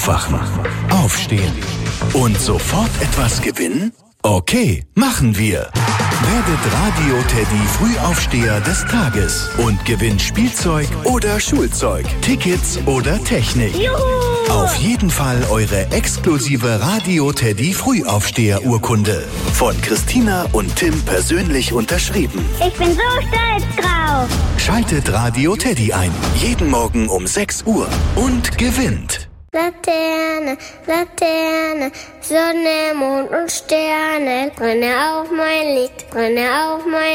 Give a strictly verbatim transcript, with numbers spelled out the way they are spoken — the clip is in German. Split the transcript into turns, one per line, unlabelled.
Aufwachen, aufstehen und sofort etwas gewinnen? Okay, machen wir. Werdet Radio Teddy Frühaufsteher des Tages und gewinnt Spielzeug oder Schulzeug, Tickets oder Technik.
Juhu!
Auf jeden Fall eure exklusive Radio Teddy Frühaufsteher-Urkunde. Von Christina und Tim persönlich unterschrieben.
Ich bin so stolz drauf.
Schaltet Radio Teddy ein. Jeden Morgen um sechs Uhr und gewinnt.
Laterne, Laterne, Sonne, Mond und Sterne, brenne auf mein Licht, brenne auf mein